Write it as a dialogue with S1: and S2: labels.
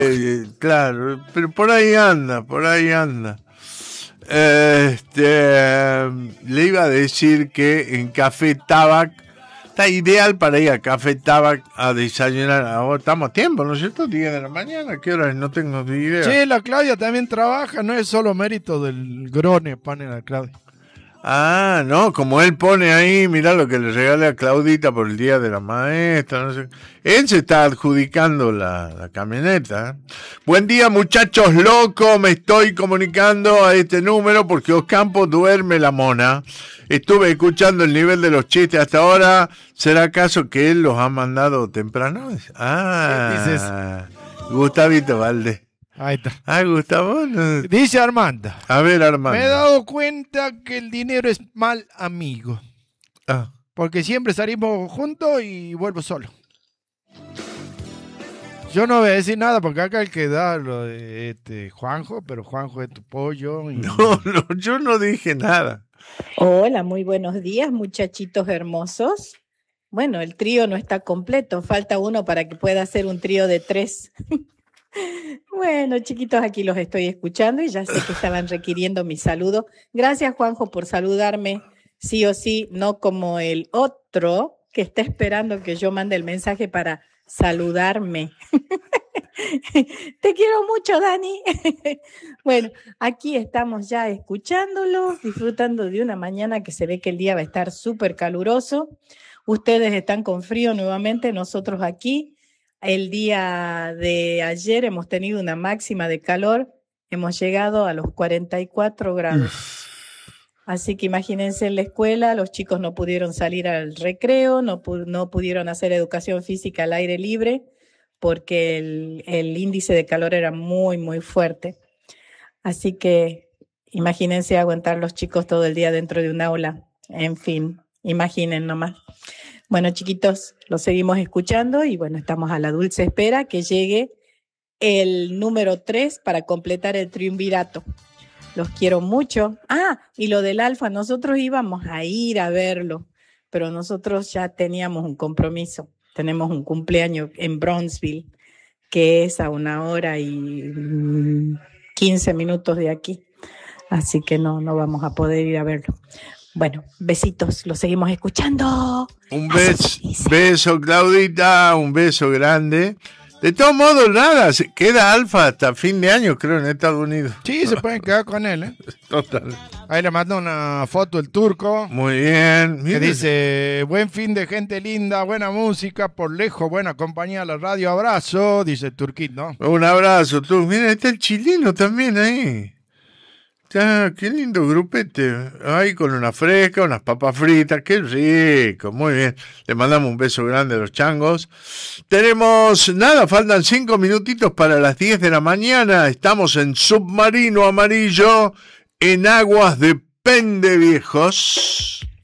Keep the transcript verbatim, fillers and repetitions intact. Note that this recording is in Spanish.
S1: Eh, claro, pero por ahí anda, por ahí anda. Este, le iba a decir que en Café Tabac está ideal para ir a Café Tabac a desayunar. Ahora estamos a tiempo, ¿no es cierto? diez de la mañana, ¿qué hora? No tengo ni idea.
S2: Sí, la Claudia también trabaja, no es solo mérito del Grone, pone la Claudia.
S1: Ah, no, como él pone ahí, mirá lo que le regalé a Claudita por el día de la maestra, no sé. Él se está adjudicando la, la camioneta. ¿eh? Buen día, muchachos locos, me estoy comunicando a este número porque Ocampo duerme la mona. Estuve escuchando el nivel de los chistes hasta ahora. ¿Será acaso que él los ha mandado temprano? Ah, Gustavito Valde.
S2: Ahí está.
S1: Ah, Gustavo. No.
S2: Dice Armando.
S1: A ver, Armando.
S2: Me he dado cuenta que el dinero es mal amigo.
S1: Ah.
S2: Porque siempre salimos juntos y vuelvo solo. Yo no voy a decir nada porque acá el que da lo de este, Juanjo, pero Juanjo es tu pollo. Y...
S1: No, no, yo no dije nada.
S3: Hola, muy buenos días, muchachitos hermosos. Bueno, el trío no está completo, falta uno para que pueda ser un trío de tres. Bueno, chiquitos, aquí los estoy escuchando y ya sé que estaban requiriendo mi saludo. Gracias, Juanjo, por saludarme, sí o sí, no como el otro que está esperando que yo mande el mensaje para saludarme. Te quiero mucho, Dani. Bueno, aquí estamos ya escuchándolos, disfrutando de una mañana que se ve que el día va a estar súper caluroso. Ustedes están con frío nuevamente, nosotros aquí. El día de ayer hemos tenido una máxima de calor, hemos llegado a los cuarenta y cuatro grados. Así que imagínense en la escuela, los chicos no pudieron salir al recreo, no, pu- no pudieron hacer educación física al aire libre, porque el, el índice de calor era muy, muy fuerte. Así que imagínense aguantar los chicos todo el día dentro de un aula. En fin, imaginen nomás. Bueno, chiquitos, los seguimos escuchando y bueno, estamos a la dulce espera que llegue el número tres para completar el triunvirato. Los quiero mucho. Ah, y lo del Alfa, nosotros íbamos a ir a verlo, pero nosotros ya teníamos un compromiso. Tenemos un cumpleaños en Bronzeville, que es a una hora y quince minutos de aquí. Así que no, no vamos a poder ir a verlo. Bueno, besitos, lo seguimos escuchando.
S1: Un beso, beso, Claudita, un beso grande. De todos modos, nada, se queda Alfa hasta fin de año, creo, en Estados Unidos.
S2: Sí, se pueden quedar con él, ¿eh?
S1: Total.
S2: Ahí le mandó una foto el turco.
S1: Muy bien.
S2: Que dice, buen fin de gente linda, buena música, por lejos, buena compañía, la radio, abrazo, dice el turquito, ¿no?
S1: Un abrazo, tú. Mira, está el chileno también ahí. Ah, qué lindo grupete. Ahí con una fresca, unas papas fritas. Qué rico. Muy bien. Le mandamos un beso grande a los changos. Tenemos, nada, faltan cinco minutitos para las diez de la mañana. Estamos en Submarino Amarillo, en aguas de Pendeviejos.